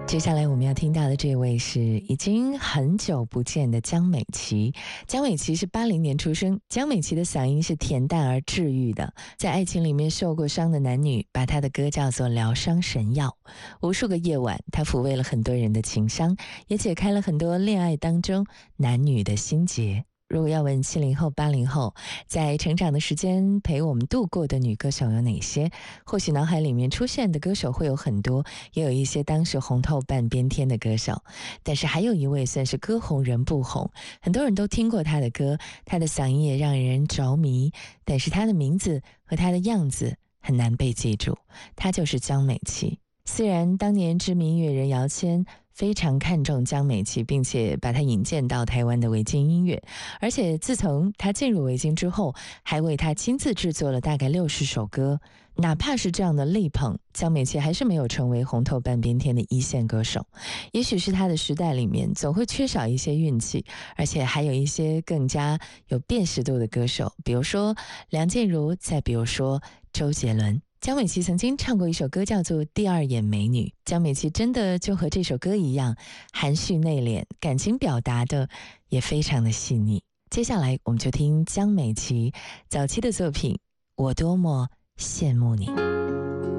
接下来我们要听到的这位是已经很久不见的江美琪。江美琪是80年出生，江美琪的嗓音是恬淡而治愈的，在爱情里面受过伤的男女把她的歌叫做疗伤神药。无数个夜晚，她抚慰了很多人的情伤，也解开了很多恋爱当中男女的心结。如果要问70后、80后在成长的时间陪我们度过的女歌手有哪些，或许脑海里面出现的歌手会有很多，也有一些当时红透半边天的歌手，但是还有一位算是歌红人不红，很多人都听过他的歌，他的嗓音也让人着迷，但是他的名字和他的样子很难被记住，他就是江美琪。虽然当年知名音乐人姚谦非常看重江美琪，并且把她引荐到台湾的维京音乐，而且自从她进入维京之后，还为她亲自制作了大概60首歌。哪怕是这样的力捧，江美琪还是没有成为红透半边天的一线歌手。也许是她的时代里面总会缺少一些运气，而且还有一些更加有辨识度的歌手，比如说梁静茹，再比如说周杰伦。江美琪曾经唱过一首歌叫做《第二眼美女》，江美琪真的就和这首歌一样含蓄内敛，感情表达的也非常的细腻。接下来我们就听江美琪早期的作品《我多么羡慕你》。